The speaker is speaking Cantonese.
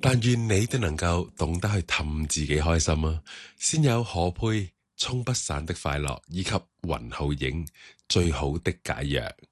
但願你都能夠懂得去氹自己開心啊，先有可佩沖不散的快樂，以及雲浩影最好的解藥。